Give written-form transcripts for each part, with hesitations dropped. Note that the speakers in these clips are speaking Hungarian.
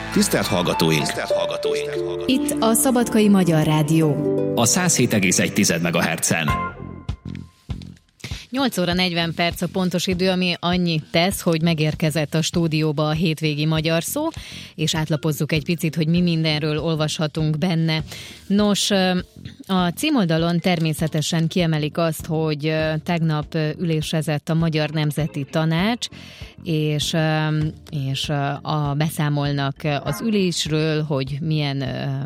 Tisztelt hallgatóink! Itt a Szabadkai Magyar Rádió. A 107,1 MHz-en. 8 óra 40 perc a pontos idő, ami annyit tesz, hogy megérkezett a stúdióba a hétvégi magyar szó, és átlapozzuk egy picit, hogy mi mindenről olvashatunk benne. Nos, a címoldalon természetesen kiemelik azt, hogy tegnap ülésezett a Magyar Nemzeti Tanács, és beszámolnak az ülésről, hogy milyen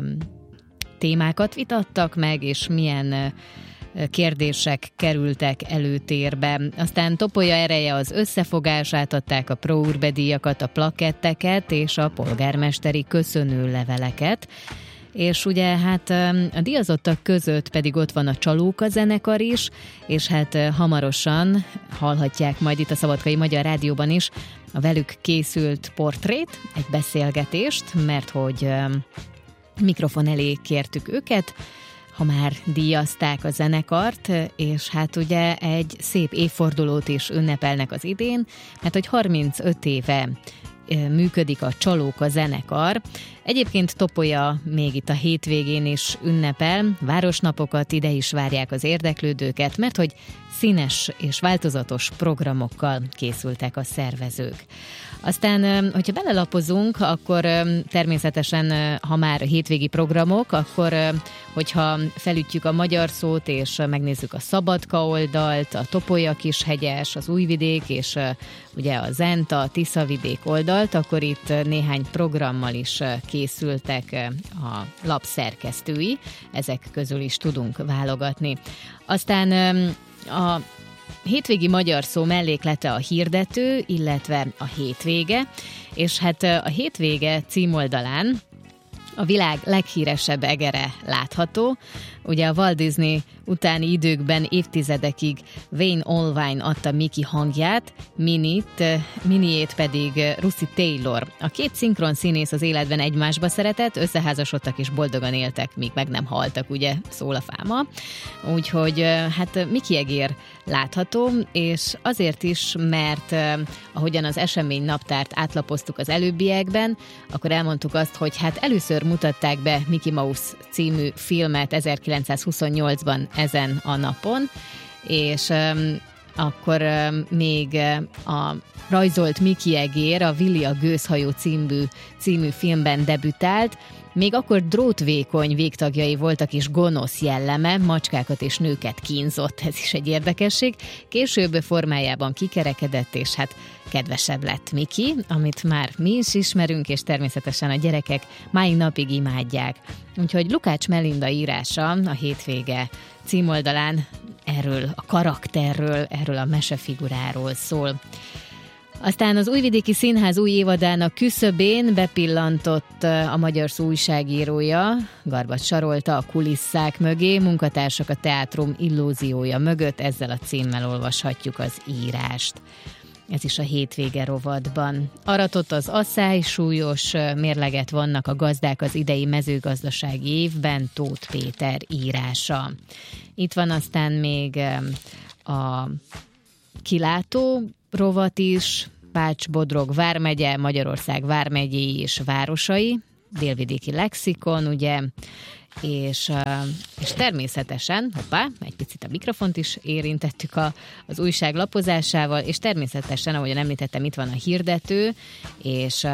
témákat vitattak meg, és milyen kérdések kerültek előtérbe. Aztán Topolya ereje az összefogás, átadták a Pro Urbe díjakat, a plaketteket és a polgármesteri köszönőleveleket. És ugye hát a díjazottak között pedig ott van a Csalóka zenekar is, és hát hamarosan hallhatják majd itt a Szabadkai Magyar Rádióban is a velük készült portrét, egy beszélgetést, mert hogy mikrofon elé kértük őket, ha már díjazták a zenekart, és hát ugye egy szép évfordulót is ünnepelnek az idén, mert hogy 35 éve működik a Csalóka zenekar. Egyébként Topolya még itt a hétvégén is ünnepel, városnapokat, ide is várják az érdeklődőket, mert hogy színes és változatos programokkal készültek a szervezők. Aztán, hogyha belelapozunk, akkor természetesen, ha már hétvégi programok, akkor hogyha felütjük a magyar szót, és megnézzük a Szabadka oldalt, a Topolya-Kishegyes, az Újvidék, és ugye a Zenta, a Tiszavidék oldalt, akkor itt néhány programmal is készültek a lap szerkesztői, ezek közül is tudunk válogatni. Aztán a hétvégi magyar szó melléklete a hirdető, illetve a hétvége, és hát a hétvége címoldalán a világ leghíresebb egere látható. Ugye a Walt Disney utáni időkben évtizedekig Wayne Allwine adta Mickey hangját, Miniét pedig Russi Taylor. A két szinkron színész az életben egymásba szeretett, összeházasodtak és boldogan éltek, míg meg nem haltak, ugye, szól a fáma. Úgyhogy hát Mickey egér látható, és azért is, mert ahogyan az esemény naptárt átlapoztuk az előbbiekben, akkor elmondtuk azt, hogy hát először mutatták be Mickey Mouse című filmet 1928-ban ezen a napon, és akkor még a rajzolt Mickey egér a Willy a gőzhajó című filmben debütált. Még akkor drótvékony végtagjai voltak és gonosz jelleme, macskákat és nőket kínzott, ez is egy érdekesség. Később formájában kikerekedett, és hát kedvesebb lett Mickey, amit már mi is ismerünk, és természetesen a gyerekek mai napig imádják. Úgyhogy Lukács Melinda írása a hétvége címoldalán erről a karakterről, erről a mesefiguráról szól. Aztán az Újvidéki Színház új évadának küszöbén bepillantott a magyar szó újságírója, Garbacs Sarolta a kulisszák mögé, munkatársak a teátrum illúziója mögött, ezzel a címmel olvashatjuk az írást. Ez is a hétvége rovatban. Aratott az asszály, súlyos mérleget vannak a gazdák az idei mezőgazdasági évben, Tóth Péter írása. Itt van aztán még a kilátó rovat is, Pács-Bodrog vármegye, Magyarország vármegyéi és városai, délvidéki lexikon, ugye, és természetesen, egy picit a mikrofont is érintettük az újság lapozásával, és természetesen, ahogyan említettem, itt van a hirdető, és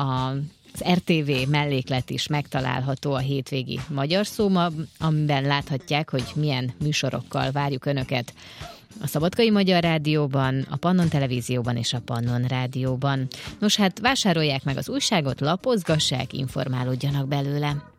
az RTV melléklet is megtalálható a hétvégi magyar szóma, amiben láthatják, hogy milyen műsorokkal várjuk Önöket a Szabadkai Magyar Rádióban, a Pannon Televízióban és a Pannon Rádióban. Nos, hát vásárolják meg az újságot, lapozgassák, informálódjanak belőle.